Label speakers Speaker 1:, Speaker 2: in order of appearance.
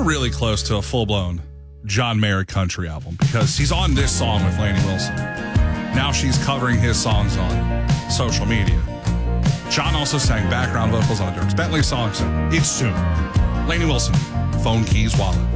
Speaker 1: really close to a full-blown John Mayer country album because he's on this song with Lainey Wilson. Now she's covering his songs on social media. John also sang background vocals on a Dierks Bentley song, so it's soon. Lainey Wilson, Phone Keys Wallet.